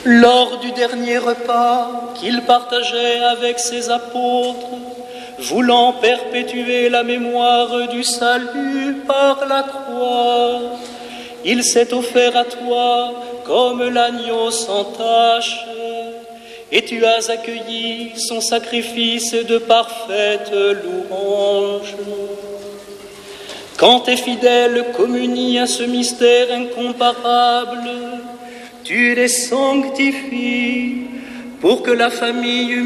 Lors du dernier repas qu'il partageait avec ses apôtres, voulant perpétuer la mémoire du salut par la croix, il s'est offert à toi comme l'agneau sans tache, et tu as accueilli son sacrifice de parfaite louange. Quand tes fidèles communient à ce mystère incomparable, tu les sanctifies pour que la famille